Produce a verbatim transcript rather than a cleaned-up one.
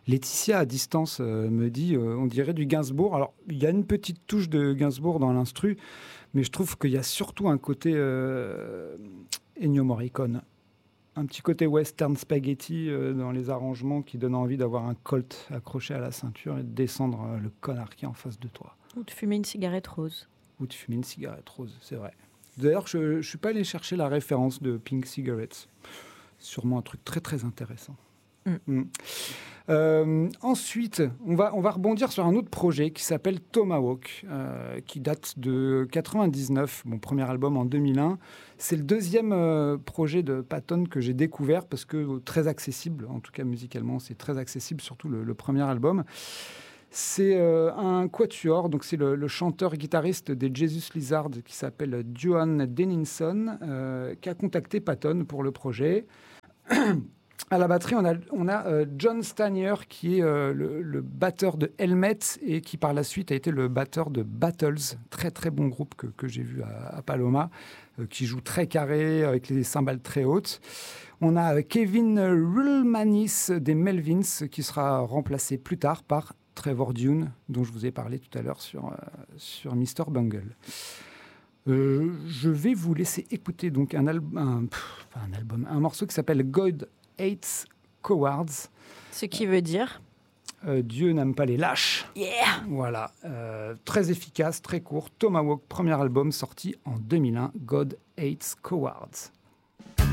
Laetitia, à distance, euh, me dit euh, on dirait du Gainsbourg. Alors, il y a une petite touche de Gainsbourg dans l'instru, mais je trouve qu'il y a surtout un côté euh, Ennio Morricone. Un petit côté western spaghetti euh, dans les arrangements qui donne envie d'avoir un colt accroché à la ceinture et de descendre euh, le connard qui est en face de toi. Ou de fumer une cigarette rose. Ou de fumer une cigarette rose, c'est vrai. D'ailleurs, je ne suis pas allé chercher la référence de Pink Cigarettes. Sûrement un truc très, très intéressant. Mm. Mm. Euh, ensuite, on va, on va rebondir sur un autre projet qui s'appelle Tomahawk, euh, qui date de quatre-vingt-dix-neuf, mon premier album en deux mille un. C'est le deuxième euh, projet de Patton que j'ai découvert parce que euh, très accessible, en tout cas musicalement, c'est très accessible, surtout le, le premier album. C'est euh, un quatuor, donc c'est le, le chanteur-guitariste des Jesus Lizard qui s'appelle Johan Denninson, euh, qui a contacté Patton pour le projet. À la batterie, on a, on a euh, John Stanier, qui est euh, le, le batteur de Helmet et qui, par la suite, a été le batteur de Battles, très très bon groupe que, que j'ai vu à, à Paloma, euh, qui joue très carré, avec les cymbales très hautes. On a Kevin Rulmanis des Melvins, qui sera remplacé plus tard par Trevor Dune, dont je vous ai parlé tout à l'heure sur, euh, sur mister Bungle. Euh, je vais vous laisser écouter donc un, al- un, pff, un album, un morceau qui s'appelle God Hates Cowards. Ce qui veut dire euh, Dieu n'aime pas les lâches. Yeah. Voilà, euh, très efficace, très court. Tomahawk, premier album sorti en deux mille un, God Hates Cowards.